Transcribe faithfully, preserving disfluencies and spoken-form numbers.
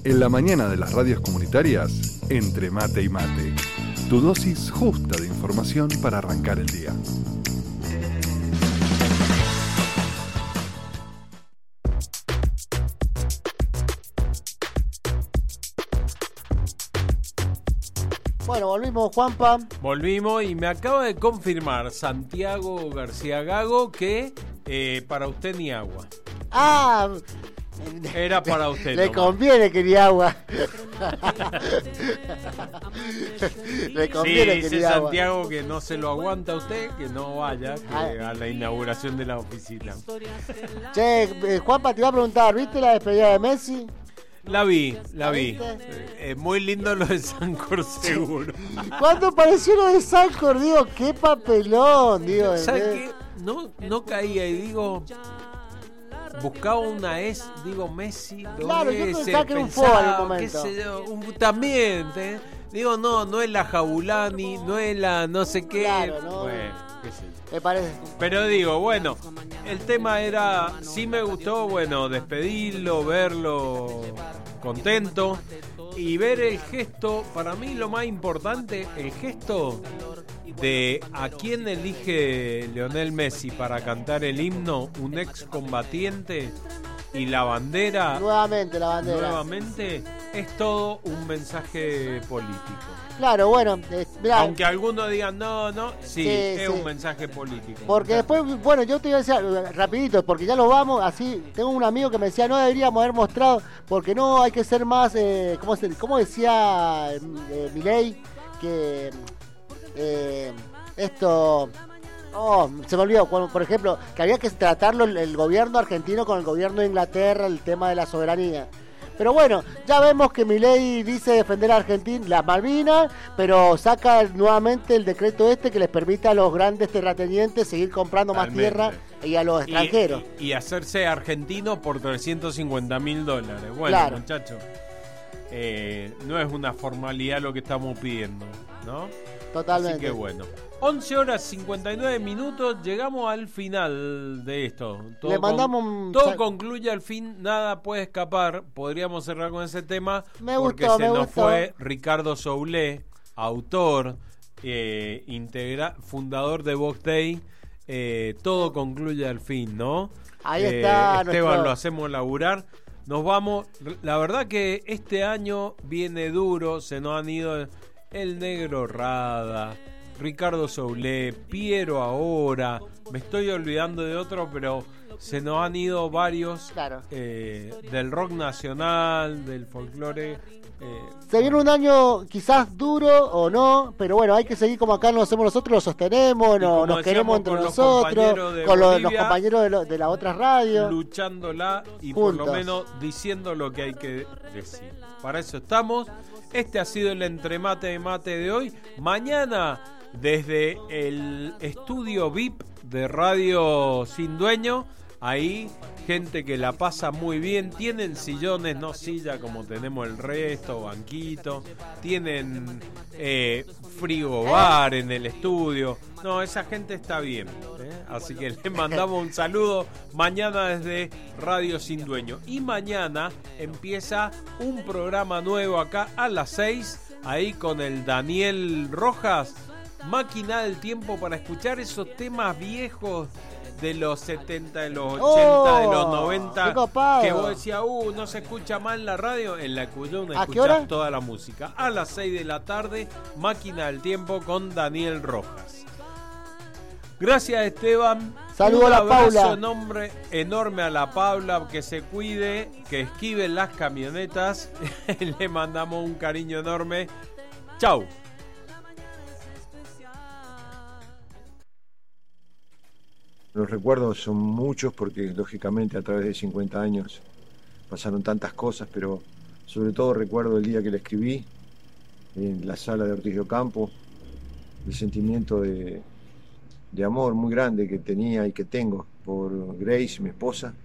En la mañana de las radios comunitarias, Entre Mate y Mate. Tu dosis justa de información para arrancar el día. Bueno, volvimos, Juanpa. Volvimos y me acaba de confirmar Santiago García Gago que eh, para usted ni agua. Ah, era para usted. Le nomás. conviene que ni agua. Le conviene sí, que dice ni agua. Santiago que no se lo aguanta a usted, que no vaya que a la inauguración de la oficina. Che, eh, Juanpa, te iba a preguntar, ¿viste la despedida de Messi? La vi, la ¿La vi. viste? Eh, muy lindo lo de Sancor seguro. Cuando apareció lo de Sancor, digo, qué papelón, digo. ¿Sabes en qué? vez- No, no caía y digo... Buscaba una S, digo Messi. doble Claro, yo S, pensaba que era un pensaba, fo en el momento. qué sé yo, un- también, ¿eh? Digo, no, no es la Jabulani, no es la no sé qué. Claro, no. Bueno, qué sé yo. Me parece. Pero digo, bueno, el tema era, sí me gustó, bueno, despedirlo, verlo contento y ver el gesto, para mí lo más importante, el gesto de a quién elige Lionel Messi para cantar el himno, un excombatiente y la bandera Nuevamente la bandera. nuevamente, es todo un mensaje político. Claro, bueno, eh, mirá, Aunque algunos digan no, no, sí, Sí, es sí. un mensaje político. porque después, bueno, yo te iba a decir eh, rapidito, porque ya lo vamos, así, tengo un amigo que me decía, no deberíamos haber mostrado, porque no hay que ser más, eh, ¿cómo, se, cómo decía eh, Milei? Que eh, esto, oh, se me olvidó, cuando, por ejemplo, que había que tratarlo el, el gobierno argentino con el gobierno de Inglaterra, el tema de la soberanía. Pero bueno, ya vemos que Milei dice defender a Argentina, las Malvinas, pero saca nuevamente el decreto este que les permite a los grandes terratenientes seguir comprando más Totalmente. tierra y a los extranjeros. Y, y- y hacerse argentino por trescientos cincuenta mil dólares. Bueno, Claro. muchachos, eh, no es una formalidad lo que estamos pidiendo, ¿no? Totalmente. Así que bueno. once horas cincuenta y nueve minutos, llegamos al final de esto. Todo Le mandamos con- un todo sal- concluye al fin, nada puede escapar. Podríamos cerrar con ese tema Me porque gustó, se me nos gustó. fue Ricardo Soulé, autor, eh, integra fundador de Vox Day. Eh, todo concluye al fin, ¿no? Ahí Eh, está Esteban, nuestro- lo hacemos laburar. Nos vamos. La verdad que este año viene duro. Se nos han ido el Negro Rada, Ricardo Soulé, Piero ahora. Me estoy olvidando de otro, pero se nos han ido varios Claro. eh, del rock nacional, del folclore. eh, Se viene un año quizás duro o no, pero bueno, hay que seguir como acá lo hacemos nosotros, lo sostenemos, Y no, como nos decíamos, queremos entre con los nosotros, compañeros de con los, los Bolivia, compañeros de, lo- de la otra radio. luchándola y por lo Juntos. menos diciendo lo que hay que decir. Para eso estamos. Este ha sido el entremate de mate de hoy. Mañana, desde el estudio V I P de Radio Sin Dueño, ahí gente que la pasa muy bien. Tienen sillones, no silla como tenemos el resto, banquito. Tienen eh, frigobar en el estudio. No, esa gente está bien, ¿eh? Así que les mandamos un saludo mañana desde Radio Sin Dueño. Y mañana empieza un programa nuevo acá a las seis, ahí con el Daniel Rojas. Máquina del tiempo para escuchar esos temas viejos de los setenta, de los ochenta, de los Oh, noventa, qué copado. que vos decías, uh, no se escucha mal en la radio. En la Cuyón ¿A qué escuchás hora? toda la música. A las seis de la tarde, Máquina del Tiempo con Daniel Rojas. Gracias, Esteban. Saludo Un a la abrazo Paula. enorme, enorme a la Paula, que se cuide, que esquiven las camionetas. Le mandamos un cariño enorme. Chau. Los recuerdos son muchos porque lógicamente a través de cincuenta años pasaron tantas cosas, pero sobre todo recuerdo el día que la escribí en la sala de Ortiz de Ocampo, el sentimiento de, de amor muy grande que tenía y que tengo por Grace, mi esposa,